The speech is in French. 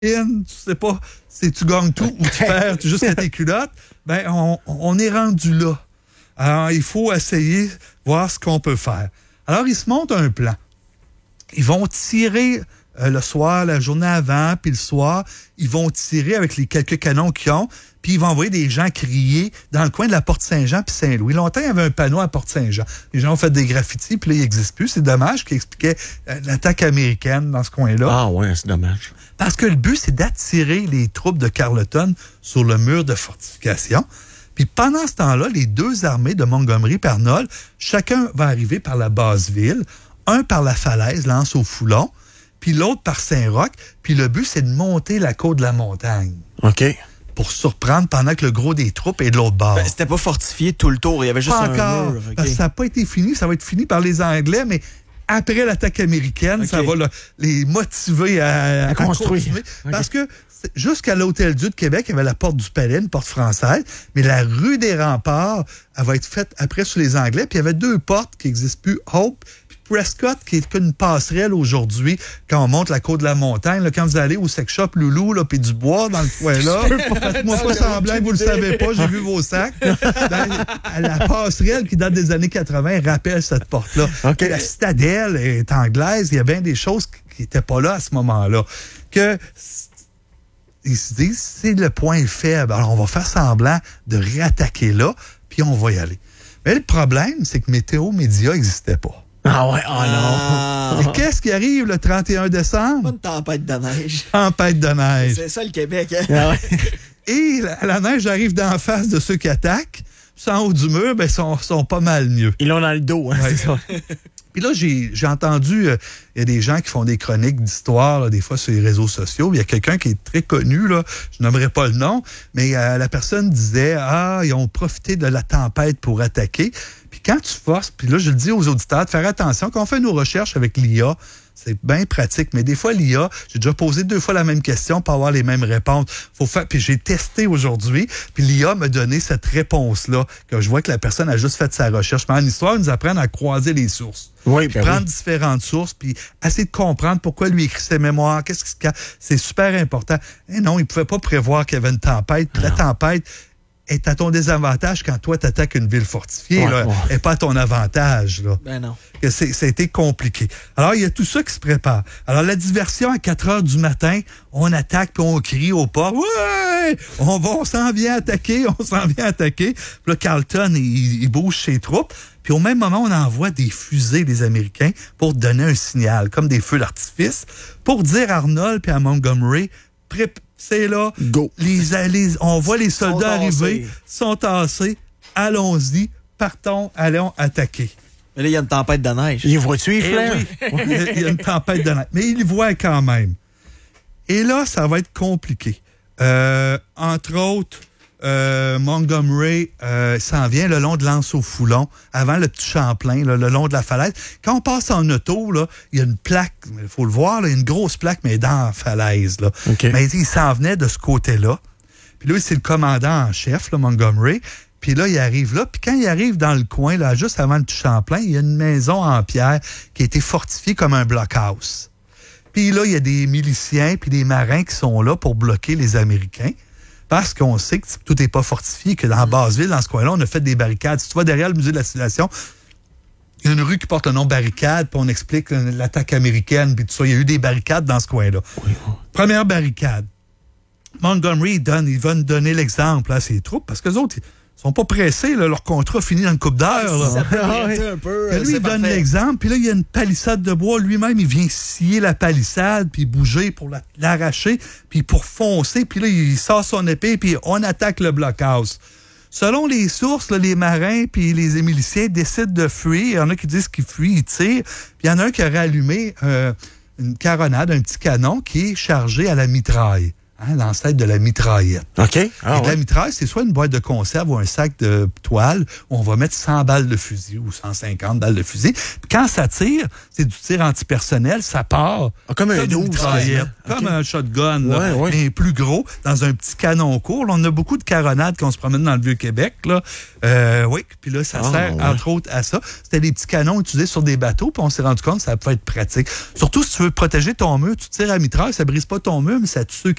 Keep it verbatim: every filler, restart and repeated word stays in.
tu sais pas si tu gagnes tout ou tu perds jusqu'à tes culottes, ben on, on est rendu là. Alors, il faut essayer, voir ce qu'on peut faire. Alors, ils se montent un plan. Ils vont tirer euh, le soir, la journée avant, puis le soir, ils vont tirer avec les quelques canons qu'ils ont, puis ils vont envoyer des gens crier dans le coin de la Porte-Saint-Jean puis Saint-Louis. Longtemps, il y avait un panneau à Porte-Saint-Jean. Les gens ont fait des graffitis, puis là, il n'existe plus. C'est dommage qu'il expliquait euh, l'attaque américaine dans ce coin-là. Ah ouais, c'est dommage. Parce que le but, c'est d'attirer les troupes de Carleton sur le mur de fortification. Puis pendant ce temps-là, les deux armées de Montgomery et Arnold, chacun va arriver par la basse-ville, un par la falaise, lance au Foulon, puis l'autre par Saint-Roch. Puis le but, c'est de monter la côte de la montagne. OK. Pour surprendre pendant que le gros des troupes est de l'autre bord. Ben, c'était pas fortifié tout le tour, il y avait juste pas un encore, mur. Parce Okay. que ça n'a pas été fini, ça va être fini par les Anglais, mais après l'attaque américaine, Okay. ça va le, les motiver à, à construire. continuer. Okay. Parce que jusqu'à l'Hôtel-Dieu de Québec, il y avait la porte du Palais, une porte française, mais la rue des Remparts, elle va être faite après sous les Anglais, puis il y avait deux portes qui n'existent plus, Hope puis Prescott, qui est qu'une passerelle aujourd'hui, quand on monte la côte de la montagne, là, quand vous allez au sex shop Loulou, là, puis du bois dans le coin-là, faites-moi pas semblant que vous le savez pas, j'ai vu vos sacs. Ben, la passerelle qui date des années quatre-vingts rappelle cette porte-là. Okay. La citadelle est anglaise, il y a bien des choses qui n'étaient pas là à ce moment-là. Que ils se disent, c'est le point faible. Alors, on va faire semblant de réattaquer là, puis on va y aller. Mais le problème, c'est que Météo Média n'existait pas. Ah ouais, oh Ah. non. Et qu'est-ce qui arrive le trente et un décembre? Pas une tempête de neige. Tempête de neige. C'est ça le Québec. Hein? Ah ouais. Et la, la neige arrive d'en face de ceux qui attaquent. Puis en haut du mur, ben, sont, sont pas mal mieux. Ils l'ont dans le dos, hein, Ouais. c'est ça. Puis là, j'ai, j'ai entendu, il euh, y a des gens qui font des chroniques d'histoire, là, des fois sur les réseaux sociaux. Il y a quelqu'un qui est très connu, là, je nommerai pas le nom, mais euh, la personne disait, ah, ils ont profité de la tempête pour attaquer. Puis quand tu forces, puis là, je le dis aux auditeurs, de faire attention, quand on fait nos recherches avec l'I A, c'est bien pratique, mais des fois, l'I A, j'ai déjà posé deux fois la même question pour avoir les mêmes réponses. Faut faire, puis j'ai testé aujourd'hui, puis l'I A m'a donné cette réponse-là, que je vois que la personne a juste fait sa recherche. Mais en histoire, ils nous apprennent à croiser les sources. Oui, Puis ben prendre oui. différentes sources, puis essayer de comprendre pourquoi lui écrit ses mémoires, qu'est-ce qui se cache. C'est super important. Et non, il ne pouvait pas prévoir qu'il y avait une tempête. Puis la tempête est à ton désavantage quand toi, tu attaques une ville fortifiée, Ouais, là, ouais. et pas à ton avantage. Là. Ben non. Que c'est, ça a été compliqué. Alors, il y a tout ça qui se prépare. Alors, la diversion, à quatre heures du matin, on attaque puis on crie au port. Ouais! On va, on s'en vient attaquer, on s'en vient attaquer. Puis là, Carleton, il, il bouge ses troupes. Puis au même moment, on envoie des fusées des Américains pour donner un signal, comme des feux d'artifice, pour dire à Arnold puis à Montgomery, prép- c'est là, Go. les, les, on voit les soldats Sont tassés. arriver, sont tassés, allons-y, partons, allons attaquer. Mais là, il y a une tempête de neige. Il voit-tu, Eh Flair? oui, il y a- il y a une tempête de neige. Mais il y voit quand même. Et là, ça va être compliqué. Euh, entre autres, euh, Montgomery euh, s'en vient le long de l'Anse-au-Foulon, avant le petit Champlain, là, le long de la falaise. Quand on passe en auto, là, il y a une plaque, il faut le voir, là, il y a une grosse plaque, mais dans la falaise. Là. OK. Mais il s'en venait de ce côté-là. Puis là, c'est le commandant en chef, là, Montgomery. Puis là, il arrive là. Puis quand il arrive dans le coin, là, juste avant le Champlain, il y a une maison en pierre qui a été fortifiée comme un blockhouse. Puis là, il y a des miliciens puis des marins qui sont là pour bloquer les Américains. Parce qu'on sait que tout n'est pas fortifié, que dans la Basse-Ville, dans ce coin-là, on a fait des barricades. Si tu vas derrière le musée de la Civilisation, il y a une rue qui porte le nom barricade, puis on explique l'attaque américaine, puis tout ça. Il y a eu des barricades dans ce coin-là. Oui. Première barricade. Montgomery, il, donne, il va nous donner l'exemple à ses troupes, parce que les autres, ils sont pas pressés, là, leur contrat finit dans une coupe d'heure. là. Ça peut Ah, arrêter oui. un peu. Puis euh, lui, c'est il donne parfait. l'exemple, puis là, il y a une palissade de bois. Lui-même, il vient scier la palissade, puis bouger pour la- l'arracher, puis pour foncer. Puis là, il sort son épée, puis on attaque le blockhouse. Selon les sources, là, les marins puis les miliciens décident de fuir. Il y en a qui disent qu'ils fuient, ils tirent. Puis il y en a un qui a rallumé euh, une caronade, un petit canon qui est chargé à la mitraille. Hein, l'ancêtre de la mitraillette. OK. Et Ah, de la ouais. mitraille, c'est soit une boîte de conserve ou un sac de toile où on va mettre cent balles de fusil ou cent cinquante balles de fusil. Puis quand ça tire, c'est du tir antipersonnel, ça part Ah, comme un une douze, mitraillette, quasiment. comme OK. un shotgun, là, Ouais, ouais. mais plus gros, dans un petit canon court. Là, on a beaucoup de caronades qu'on se promène dans le Vieux-Québec. Là. Euh, oui, puis là, ça Ah, sert ouais. entre autres à ça. C'était des petits canons utilisés sur des bateaux, puis on s'est rendu compte que ça pouvait être pratique. Surtout si tu veux protéger ton mur, tu tires à mitraille, ça brise pas ton mur, mais ça tue ceux qui